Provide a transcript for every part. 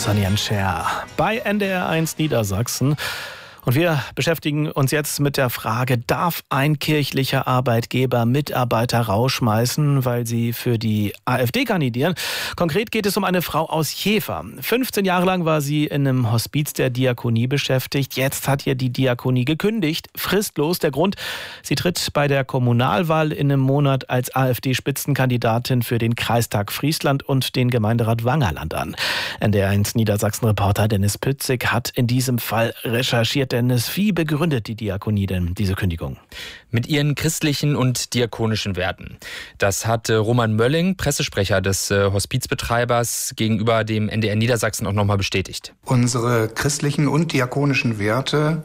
Sonny & Cher bei NDR1 Niedersachsen. Und wir beschäftigen uns jetzt mit der Frage, darf ein kirchlicher Arbeitgeber Mitarbeiter rausschmeißen, weil sie für die AfD kandidieren? Konkret geht es um eine Frau aus Jever. 15 Jahre lang war sie in einem Hospiz der Diakonie beschäftigt. Jetzt hat ihr die Diakonie gekündigt, fristlos. Der Grund, sie tritt bei der Kommunalwahl in einem Monat als AfD-Spitzenkandidatin für den Kreistag Friesland und den Gemeinderat Wangerland an. NDR1 Niedersachsen-Reporter Dennis Pützig hat in diesem Fall recherchiert. Dennis, wie begründet die Diakonie denn diese Kündigung? Mit ihren christlichen und diakonischen Werten. Das hat Roman Mölling, Pressesprecher des Hospizbetreibers, gegenüber dem NDR Niedersachsen auch nochmal bestätigt. Unsere christlichen und diakonischen Werte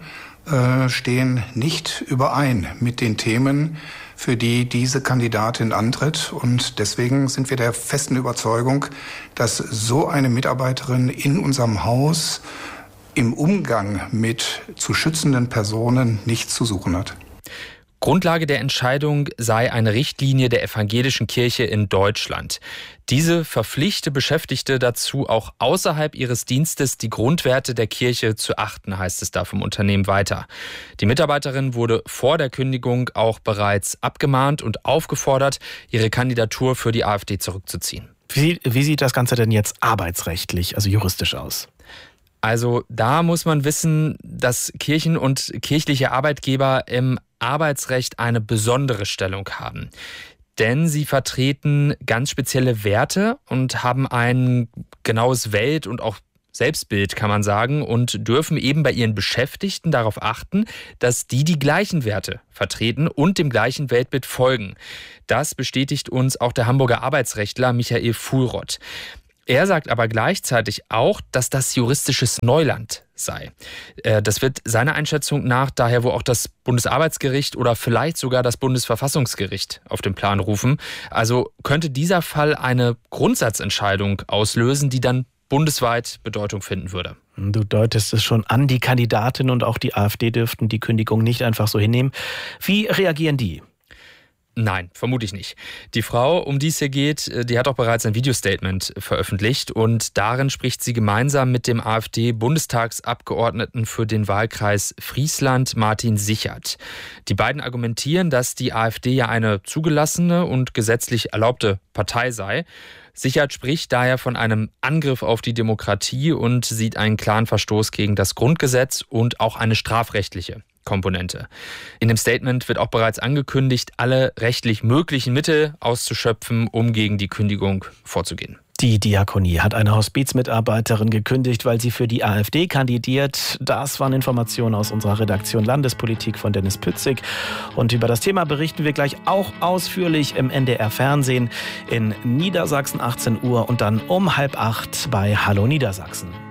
stehen nicht überein mit den Themen, für die diese Kandidatin antritt. Und deswegen sind wir der festen Überzeugung, dass so eine Mitarbeiterin in unserem Haus im Umgang mit zu schützenden Personen nichts zu suchen hat. Grundlage der Entscheidung sei eine Richtlinie der evangelischen Kirche in Deutschland. Diese verpflichte Beschäftigte dazu, auch außerhalb ihres Dienstes die Grundwerte der Kirche zu achten, heißt es da vom Unternehmen weiter. Die Mitarbeiterin wurde vor der Kündigung auch bereits abgemahnt und aufgefordert, ihre Kandidatur für die AfD zurückzuziehen. Wie sieht das Ganze denn jetzt arbeitsrechtlich, also juristisch aus? Also da muss man wissen, dass Kirchen und kirchliche Arbeitgeber im Arbeitsrecht eine besondere Stellung haben. Denn sie vertreten ganz spezielle Werte und haben ein genaues Welt- und auch Selbstbild, kann man sagen, und dürfen eben bei ihren Beschäftigten darauf achten, dass die gleichen Werte vertreten und dem gleichen Weltbild folgen. Das bestätigt uns auch der Hamburger Arbeitsrechtler Michael Fuhlrott. Er sagt aber gleichzeitig auch, dass das juristisches Neuland sei. Das wird seiner Einschätzung nach daher wohl auch das Bundesarbeitsgericht oder vielleicht sogar das Bundesverfassungsgericht auf den Plan rufen. Also könnte dieser Fall eine Grundsatzentscheidung auslösen, die dann bundesweit Bedeutung finden würde. Du deutest es schon an, die Kandidatin und auch die AfD dürften die Kündigung nicht einfach so hinnehmen. Wie reagieren die? Nein, vermute ich nicht. Die Frau, um die es hier geht, die hat auch bereits ein Videostatement veröffentlicht und darin spricht sie gemeinsam mit dem AfD-Bundestagsabgeordneten für den Wahlkreis Friesland, Martin Sichert. Die beiden argumentieren, dass die AfD ja eine zugelassene und gesetzlich erlaubte Partei sei. Sichert spricht daher von einem Angriff auf die Demokratie und sieht einen klaren Verstoß gegen das Grundgesetz und auch eine strafrechtliche Komponente. In dem Statement wird auch bereits angekündigt, alle rechtlich möglichen Mittel auszuschöpfen, um gegen die Kündigung vorzugehen. Die Diakonie hat eine Hospizmitarbeiterin gekündigt, weil sie für die AfD kandidiert. Das waren Informationen aus unserer Redaktion Landespolitik von Dennis Pützig. Und über das Thema berichten wir gleich auch ausführlich im NDR-Fernsehen in Niedersachsen 18 Uhr und dann um 7:30 bei Hallo Niedersachsen.